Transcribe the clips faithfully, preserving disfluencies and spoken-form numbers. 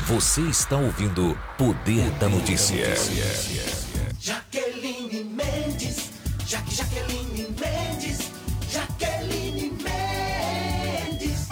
Você está ouvindo Poder da Notícia. Jaqueline Mendes, Jaque Jaqueline Mendes, Jaqueline Mendes.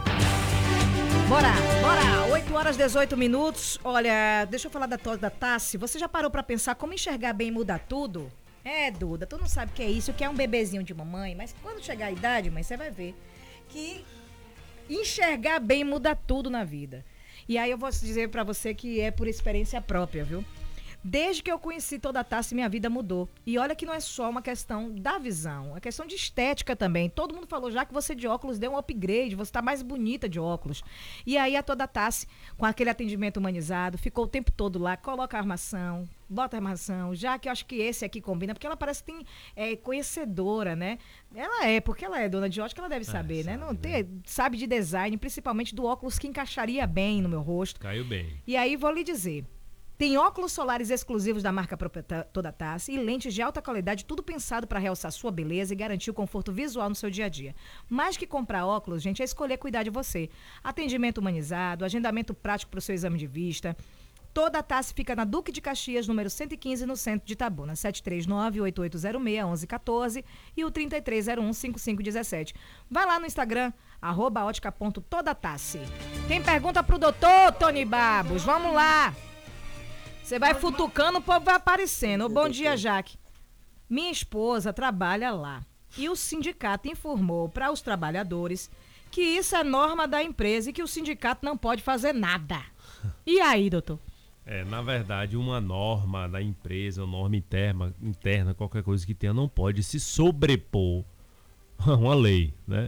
Bora, bora, oito horas e dezoito minutos. Olha, deixa eu falar da Toda Tassi. Você já parou pra pensar como enxergar bem muda tudo? É, Duda, tu não sabe o que é isso, o que é um bebezinho de mamãe, mas quando chegar a idade, mãe, você vai ver que enxergar bem muda tudo na vida. E aí eu vou dizer pra você que é por experiência própria, viu? Desde que eu conheci Toda Tassi, minha vida mudou. E olha que não é só uma questão da visão, é questão de estética também. Todo mundo falou já que você de óculos deu um upgrade, você tá mais bonita de óculos. E aí a Toda Tassi, com aquele atendimento humanizado, ficou o tempo todo lá, coloca a armação, bota a armação, já que eu acho que esse aqui combina, porque ela parece que tem, é conhecedora, né? Ela é, porque ela é dona de ótica, ela deve saber, é, né? Sabe, Não tem, né? Sabe de design, principalmente do óculos que encaixaria bem no meu rosto. Caiu bem. E aí vou lhe dizer, tem óculos solares exclusivos da marca própria Toda Tassi e lentes de alta qualidade, tudo pensado para realçar sua beleza e garantir o conforto visual no seu dia a dia. Mais que comprar óculos, gente, é escolher cuidar de você. Atendimento humanizado, agendamento prático para o seu exame de vista. Toda Tassi fica na Duque de Caxias, número cento e quinze, no centro de Itabuna. sete três nove, oito oito zero seis, um um um quatro e o trinta e três zero um, cinquenta e cinco dezessete. Vai lá no Instagram, arroba ótica ponto toda tassi. Tem pergunta pro doutor Tony Babos? Vamos lá! Você vai futucando, o povo vai aparecendo. Bom dia, Jaque. Minha esposa trabalha lá e o sindicato informou para os trabalhadores que isso é norma da empresa e que o sindicato não pode fazer nada. E aí, doutor? É, na verdade, uma norma da empresa, uma norma interna, interna, qualquer coisa que tenha, não pode se sobrepor a uma lei, né?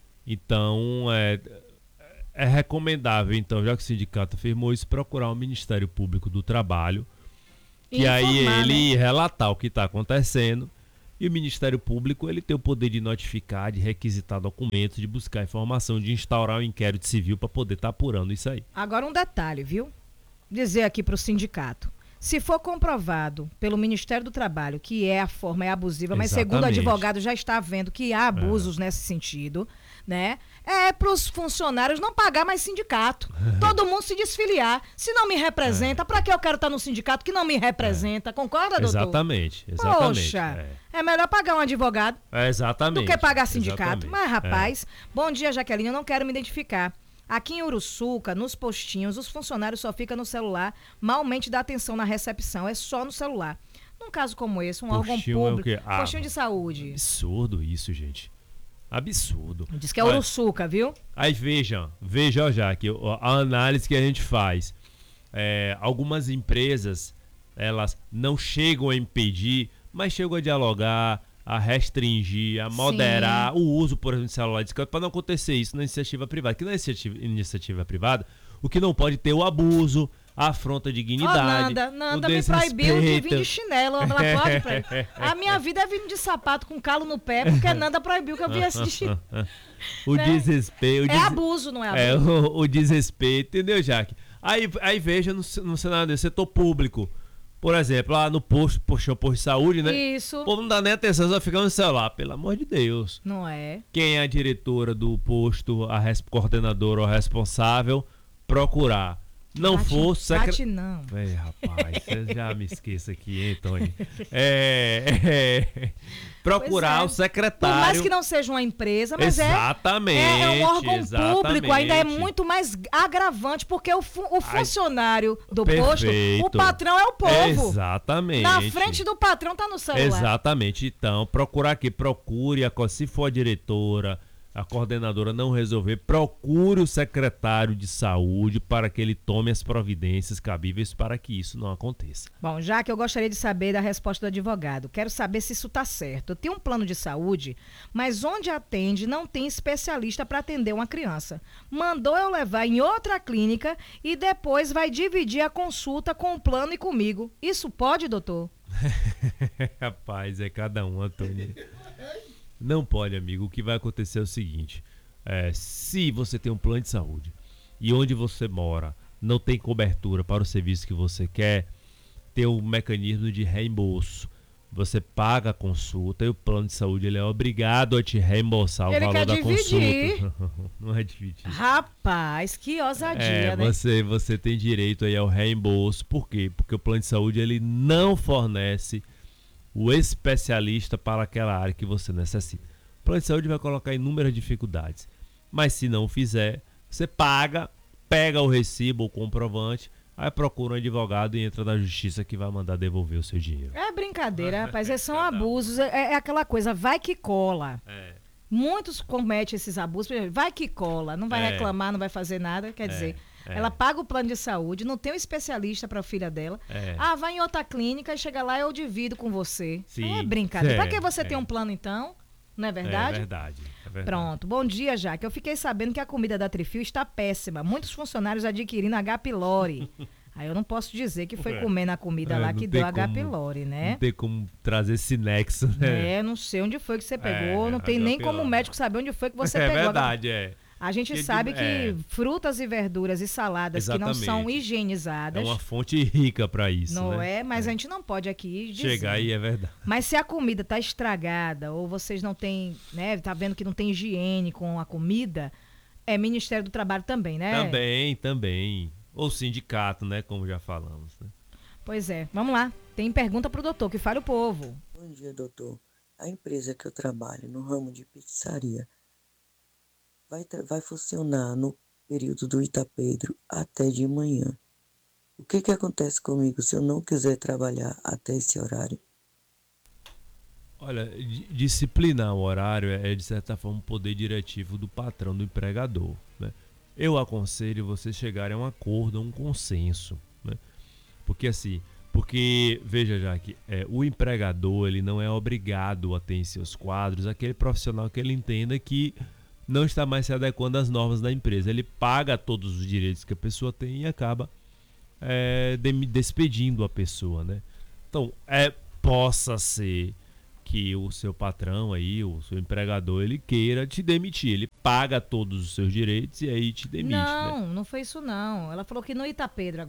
Então, é... É recomendável, então, já que o sindicato afirmou isso, procurar o Ministério Público do Trabalho, que informar, aí ele né? relatar o que está acontecendo, e o Ministério Público ele tem o poder de notificar, de requisitar documentos, de buscar informação, de instaurar um inquérito civil para poder estar tá apurando isso aí. Agora um detalhe, viu? Dizer aqui para o sindicato. Se for comprovado pelo Ministério do Trabalho que é a forma é abusiva, mas segundo o Exatamente. advogado já está vendo que há abusos É. nesse sentido, né? É para os funcionários não pagar mais sindicato. Todo mundo se desfiliar. Se não me representa, É. para que eu quero estar no sindicato que não me representa? Concorda, doutor? Exatamente, exatamente. Poxa, é. é melhor pagar um advogado É, exatamente. do que pagar sindicato. Exatamente. Mas, rapaz, bom dia, Jaqueline, eu não quero me identificar. Aqui em Uruçuca, nos postinhos, os funcionários só ficam no celular, malmente dá atenção na recepção, é só no celular. Num caso como esse, um órgão Postinho é o público, quê? Ah, postinho de saúde. Absurdo isso, gente. Absurdo. Diz que é Olha, Uruçuca, viu? Aí vejam, veja já que a análise que a gente faz, é, algumas empresas, elas não chegam a impedir, mas chegam a dialogar, a restringir, a moderar Sim. o uso, por exemplo, de celular de escanto, para não acontecer isso na iniciativa privada. Que na iniciativa, iniciativa privada, o que não pode ter o abuso, a afronta à dignidade. Oh, Nanda, Nanda me proibiu de vir de chinelo. Ela pode, pai? A minha vida é vindo de sapato com calo no pé, porque Nanda proibiu que eu viesse de chinelo. O né? desrespeito. O é des... abuso, não é É, abuso? o, o desrespeito, entendeu, Jaque? Aí, aí veja no, no cenário do setor público. Por exemplo, lá no posto, posto, posto de saúde, né? Isso. O povo não dá nem atenção, só fica no celular. Pelo amor de Deus. Não é? Quem é a diretora do posto, a res- coordenadora ou responsável, procurar. Não bate, for... Secre... Bate não. É, rapaz, você já me esqueça aqui, hein, Tony? É, é, procurar é. o secretário... Por mais que não seja uma empresa, mas exatamente, é, é um órgão exatamente. público, ainda é muito mais agravante, porque o, fu- o funcionário Ai, do perfeito. posto, o patrão é o povo. Exatamente. Na frente do patrão tá no celular. Exatamente. Então, procurar aqui, procure, a, se for a diretora, a coordenadora não resolver, procure o secretário de saúde para que ele tome as providências cabíveis para que isso não aconteça. Bom, já que eu gostaria de saber da resposta do advogado, quero saber se isso está certo. Eu tenho um plano de saúde, mas onde atende não tem especialista para atender uma criança. Mandou eu levar em outra clínica e depois vai dividir a consulta com o plano e comigo. Isso pode, doutor? Rapaz, é cada um, Antônio. Não pode, amigo. O que vai acontecer é o seguinte. É, se você tem um plano de saúde e onde você mora não tem cobertura para o serviço que você quer, tem um mecanismo de reembolso. você paga a consulta e o plano de saúde ele é obrigado a te reembolsar o Ele valor quer da dividir. consulta. Não é dividir. Rapaz, que ousadia, É, né? você, você tem direito aí ao reembolso. Por quê? Porque o plano de saúde ele não fornece o especialista para aquela área que você necessita. O plano de saúde vai colocar inúmeras dificuldades. Mas se não fizer, você paga, pega o recibo, o comprovante, aí procura um advogado e entra na justiça que vai mandar devolver o seu dinheiro. É brincadeira, rapaz. Esses são abusos. É, é aquela coisa, vai que cola. É, Muitos cometem esses abusos. Por exemplo, vai que cola, não vai É. reclamar, não vai fazer nada. Quer É, dizer, é. ela paga o plano de saúde, não tem um especialista para a filha dela. é. Ah, vai em outra clínica e chega lá eu divido com você. Sim, É brincadeira. é, Para que você é. tem um plano então? Não é É verdade? verdade. É verdade. Pronto. Bom dia, Jaque. Eu fiquei sabendo que a comida da Trifil está péssima. Muitos funcionários adquirindo H. pylori. Aí eu não posso dizer que foi É. comendo a comida É, lá não que tem deu H. como- pylori, né? Não tem como trazer esse nexo, né? É, não sei onde foi que você pegou. É, não tem H. nem como pylori. o médico saber onde foi que você é pegou. verdade, é. A gente Que sabe de- que é. frutas e verduras e saladas que não são Exatamente. É higienizadas, uma fonte rica pra isso, não né? é? Mas a gente não pode aqui dizer. Chegar aí é verdade. Mas se a comida tá estragada ou vocês não têm, né, tá vendo que não tem higiene com a comida, é Ministério do Trabalho também, né? Também, também. Ou sindicato, né? Como já falamos, né? Pois é. Vamos lá. Tem pergunta pro doutor, que fale o povo. Bom dia, doutor. A empresa que eu trabalho no ramo de pizzaria vai, tra- vai funcionar no período do Itapedro até de manhã. O que que acontece comigo se eu não quiser trabalhar até esse horário? Olha, di- disciplinar o horário é, de certa forma, um poder diretivo do patrão, do empregador, né? Eu aconselho vocês chegarem a um acordo, a um consenso, né? Porque assim, porque, veja já que é, o empregador, ele não é obrigado a ter em seus quadros aquele profissional que ele entenda que não está mais se adequando às normas da empresa. Ele paga todos os direitos que a pessoa tem e acaba é, dem- despedindo a pessoa, né? Então, é, possa ser que o seu patrão aí, o seu empregador, ele queira te demitir. Ele paga todos os seus direitos e aí te demite, né? Não, não foi isso não. Ela falou que no Itapedro